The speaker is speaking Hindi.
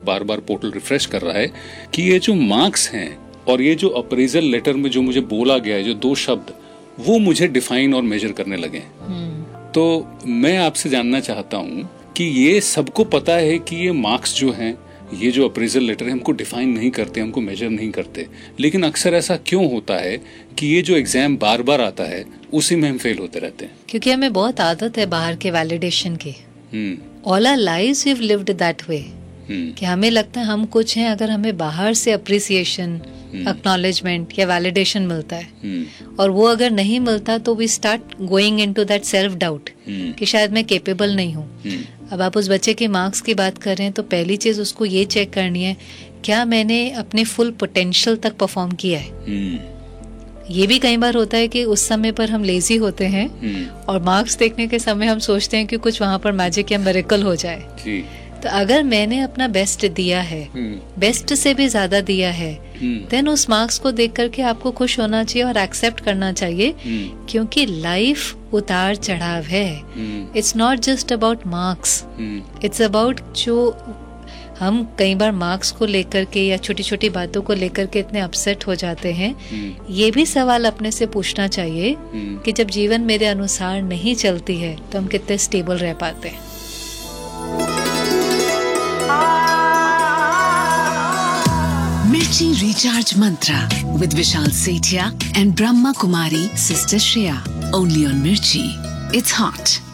बार बार पोर्टल रिफ्रेश कर रहा है कि ये जो मार्क्स हैं और ये जो अप्रेजल लेटर में जो मुझे बोला गया है, जो 2 शब्द, वो मुझे डिफाइन और मेजर करने लगे। तो मैं आपसे जानना चाहता हूँ कि ये सबको पता है कि ये मार्क्स जो हैं, ये जो अप्रेजल लेटर है, हमको डिफाइन नहीं करते, हमको मेजर नहीं करते, लेकिन अक्सर ऐसा क्यों होता है कि ये जो एग्जाम बार बार आता है उसी में हम फेल होते रहते हैं? क्योंकि हमें बहुत आदत है बाहर के वैलिडेशन की। All our lives we have lived that way कि हमें लगता है हम कुछ हैं अगर हमें बाहर से अप्रिसिएशन, एक्नॉलेजमेंट या वैलिडेशन मिलता है, और वो अगर नहीं मिलता तो we start going into that self doubt कि शायद मैं केपेबल नहीं हूँ। अब आप उस बच्चे के मार्क्स की बात कर रहे हैं तो पहली चीज उसको ये चेक करनी है, क्या मैंने अपने फुल पोटेंशियल तक परफॉर्म किया है। ये भी कई बार होता है कि उस समय पर हम लेजी होते हैं और मार्क्स देखने के समय हम सोचते हैं कि कुछ वहां पर मैजिक या मिरेकल हो जाए। तो अगर मैंने अपना बेस्ट दिया है, बेस्ट से भी ज्यादा दिया है, देन उस मार्क्स को देख करके आपको खुश होना चाहिए और एक्सेप्ट करना चाहिए, क्योंकि लाइफ उतार चढ़ाव है। It's not just about marks, it's about जो हम कई बार मार्क्स को लेकर के या छोटी छोटी बातों को लेकर के इतने अपसेट हो जाते हैं। ये भी सवाल अपने से पूछना चाहिए कि जब जीवन मेरे अनुसार नहीं चलती है तो हम कितने स्टेबल रह पाते हैं। Mirchi Recharge Mantra with Vishal Sethia and Brahma Kumari Sister Shreya. Only on Mirchi. It's hot.